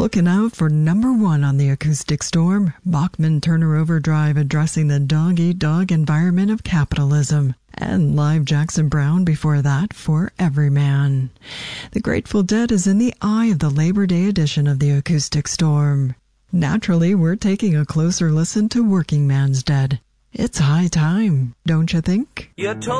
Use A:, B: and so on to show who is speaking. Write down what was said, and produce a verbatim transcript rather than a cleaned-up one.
A: Looking out for number one on the acoustic storm, Bachman Turner Overdrive addressing the dog-eat-dog environment of capitalism, and live Jackson Browne before that for Everyman. The Grateful Dead is in the eye of the Labor Day edition of the acoustic storm. Naturally, we're taking a closer listen to Working Man's Dead. It's high time, don't you think?
B: You told